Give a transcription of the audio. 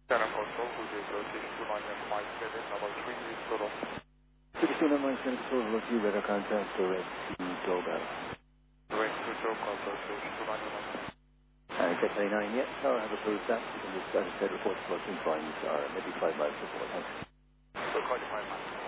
Channel control, who's your rotation 299 Mike 7, about 3 minutes total. 62 Mike 7 total, review radar contact, direct to Doga. Direct to Doga, rotation 299. Jet 39, yeah, Tower have approved that. You can just, as I said, report to close in flying, maybe 5 miles before. Thanks. So, 5 miles.